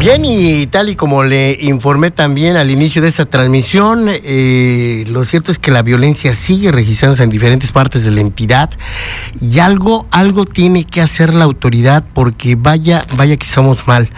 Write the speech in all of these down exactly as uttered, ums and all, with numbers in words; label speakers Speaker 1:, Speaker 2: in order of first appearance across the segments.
Speaker 1: Bien, y tal y como le informé también al inicio de esta transmisión, eh, lo cierto es que la violencia sigue registrándose en diferentes partes de la entidad y algo, algo tiene que hacer la autoridad porque vaya, vaya que estamos mal.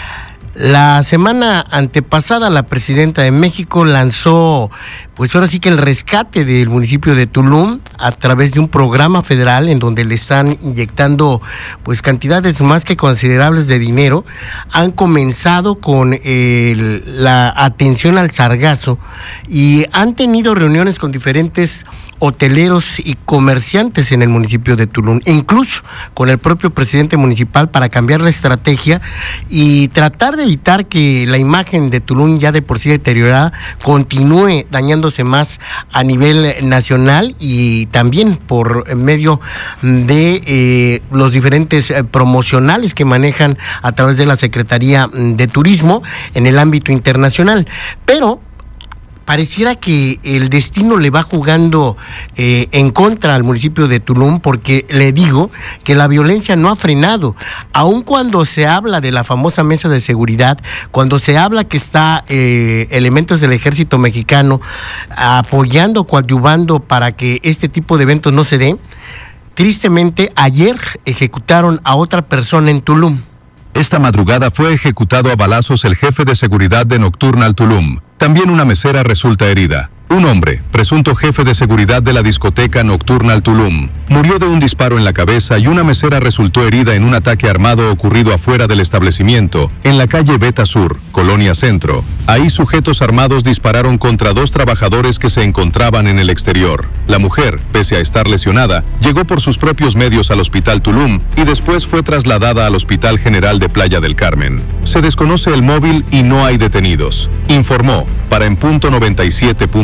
Speaker 1: La semana antepasada la presidenta de México lanzó, pues ahora sí que el rescate del municipio de Tulum a través de un programa federal en donde le están inyectando pues cantidades más que considerables de dinero. Han comenzado con el, la atención al sargazo y han tenido reuniones con diferentes hoteleros y comerciantes en el municipio de Tulum, e incluso con el propio presidente municipal para cambiar la estrategia y tratar de evitar que la imagen de Tulum, ya de por sí deteriorada, continúe dañándose más a nivel nacional y también por medio de eh, los diferentes eh, promocionales que manejan a través de la Secretaría de Turismo en el ámbito internacional. Pero pareciera que el destino le va jugando eh, en contra al municipio de Tulum, porque le digo que la violencia no ha frenado, aun cuando se habla de la famosa mesa de seguridad, cuando se habla que está eh, elementos del ejército mexicano apoyando, coadyuvando para que este tipo de eventos no se den. Tristemente, ayer ejecutaron a otra persona en Tulum.
Speaker 2: Esta madrugada fue ejecutado a balazos el jefe de seguridad de Nocturnal Tulum. También una mesera resulta herida. Un hombre, presunto jefe de seguridad de la discoteca Nocturnal Tulum, murió de un disparo en la cabeza y una mesera resultó herida en un ataque armado ocurrido afuera del establecimiento, en la calle Beta Sur, Colonia Centro. Ahí sujetos armados dispararon contra dos trabajadores que se encontraban en el exterior. La mujer, pese a estar lesionada, llegó por sus propios medios al Hospital Tulum y después fue trasladada al Hospital General de Playa del Carmen. Se desconoce el móvil y no hay detenidos, informó para En Punto noventa y siete.